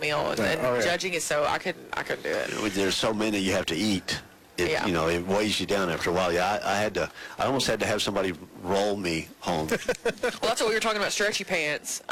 meal, and judging is so I couldn't do it. There's so many you have to eat. Yeah. It weighs you down after a while. Yeah, I almost had to have somebody roll me home. Well, that's what we were talking about, stretchy pants.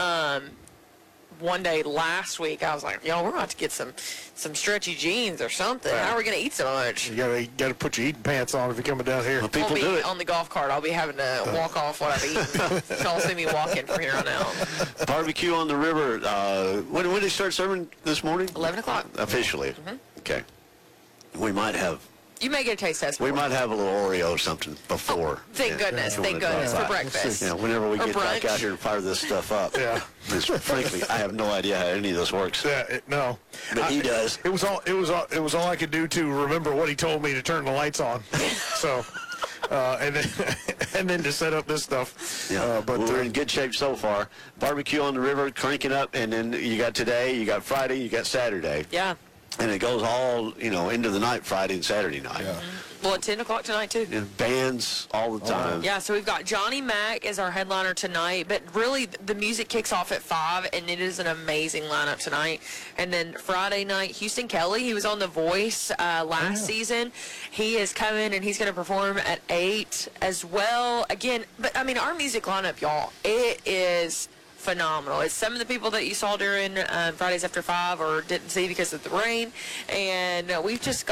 One day last week, I was like, we're going to have to get some stretchy jeans or something. How are we going to eat so much? You got to put your eating pants on if you're coming down here. Well, people do it. On the golf cart, I'll be having to walk off what I've eaten. Y'all see me walking from here on out. Barbecue on the River. When did they start serving this morning? 11 o'clock. Officially. Mm-hmm. Okay. We might have. You may get a taste test. We might have a little Oreo or something before. Thank goodness for breakfast. Whenever we get brunch. back out here and fire this stuff up. Yeah. Frankly, I have no idea how any of this works. Yeah, no. But he does. It was all I could do to remember what he told me to turn the lights on. So, and then to set up this stuff. Yeah, but we're in good shape so far. Barbecue on the River, cranking up, and then you got today, you got Friday, you got Saturday. Yeah. And it goes all, into the night, Friday and Saturday night. Yeah. Well, at 10 o'clock tonight, too. And bands all the time. Yeah, so we've got Johnny Mac as our headliner tonight, but really the music kicks off at 5, and it is an amazing lineup tonight. And then Friday night, Houston Kelly, he was on The Voice last season. He is coming, and he's going to perform at 8 as well. Again, but, our music lineup, y'all, it is phenomenal. It's some of the people that you saw during Fridays After 5 or didn't see because of the rain, and we've just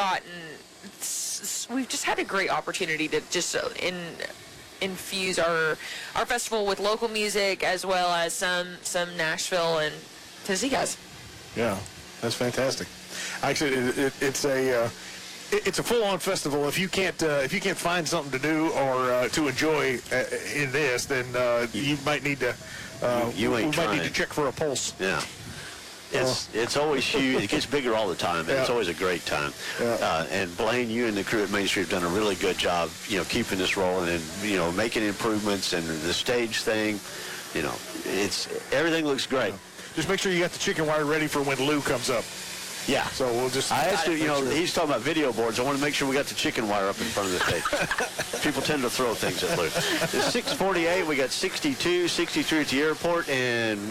had a great opportunity to just infuse our festival with local music as well as some Nashville and Tennessee guys. Yeah, that's fantastic. Actually, it's a full-on festival. If you can't find something to do or to enjoy in this, then you might need to. We might need to check for a pulse. Yeah. It's always huge. It gets bigger all the time, and it's always a great time. Yeah. And Blaine, you and the crew at Main Street have done a really good job, keeping this rolling and, making improvements and the stage thing. Everything looks great. Just make sure you got the chicken wire ready for when Lou comes up. Yeah. So we'll just. I asked he's talking about video boards. I want to make sure we got the chicken wire up in front of the stage. People tend to throw things at Lou. It's 6:48. We got 62, 63 at the airport, and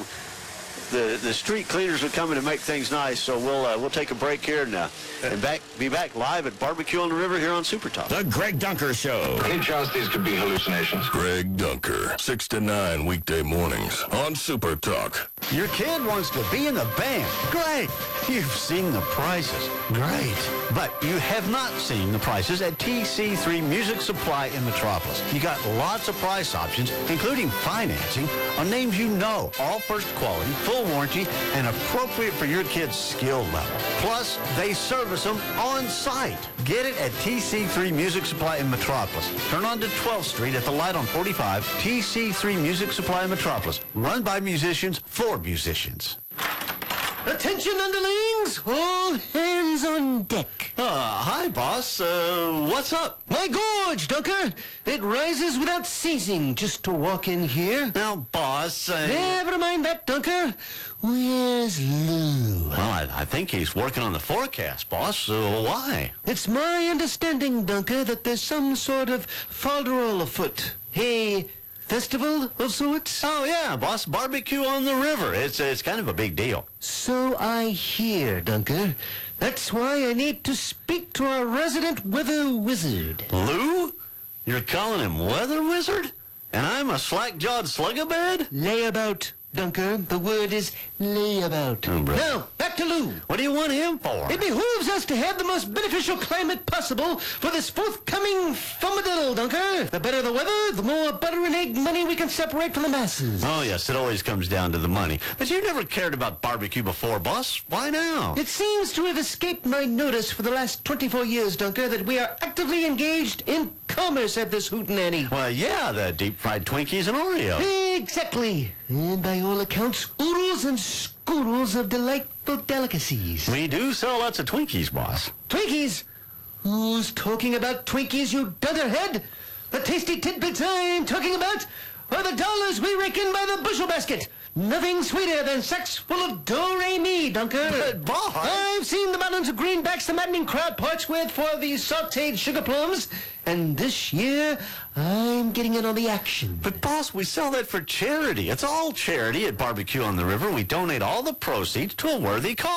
the street cleaners are coming to make things nice. So we'll take a break here and be back live at Barbecue on the River here on Super Talk. The Greg Dunker Show. Any chance these could be hallucinations? Greg Dunker, 6 to 9 weekday mornings on Super Talk. Your kid wants to be in a band. Great. You've seen the prices. Great. But you have not seen the prices at TC3 Music Supply in Metropolis. You got lots of price options, including financing on names you know, all first quality, full warranty, and appropriate for your kid's skill level. Plus, they service them on site. Get it at TC3 Music Supply in Metropolis. Turn on to 12th Street at the light on 45. TC3 Music Supply in Metropolis. Run by musicians for musicians. Attention, underlings! All hands on deck. Hi, boss. What's up? My gorge, Dunker! It rises without ceasing just to walk in here. Now, boss, Never mind that, Dunker. Where's Lou? Well, I think he's working on the forecast, boss. Why? It's my understanding, Dunker, that there's some sort of folderol afoot. Hey, festival of sorts? Oh, yeah, boss. Barbecue on the River. It's kind of a big deal. So I hear, Dunker. That's why I need to speak to our resident weather wizard. Lou? You're calling him Weather Wizard? And I'm a slack-jawed slugabed? Layabout, Dunker. The word is layabout. Oh, brother. Now, back to Lou. What do you want him for? It behooves us to have the most beneficial climate possible for this forthcoming fumadiddle, Dunker. The better the weather, the more butter and egg money we can separate from the masses. Oh, yes, it always comes down to the money. But you never cared about barbecue before, boss. Why now? It seems to have escaped my notice for the last 24 years, Dunker, that we are actively engaged in commerce at this hootenanny. Well, yeah, the deep-fried Twinkies and Oreos. Exactly. And by all accounts, oodles and scoodles of delightful delicacies. We do sell lots of Twinkies, boss. Twinkies? Who's talking about Twinkies, you dunderhead? The tasty tidbits I'm talking about are the dollars we rake in by the bushel basket. Nothing sweeter than sacks full of do-re-mi, Dunker. But, boss! I've seen the mountains of greenbacks the maddening crowd parts with for these sauteed sugar plums, and this year I'm getting in on the action. But, boss, we sell that for charity. It's all charity at Barbecue on the River. We donate all the proceeds to a worthy cause.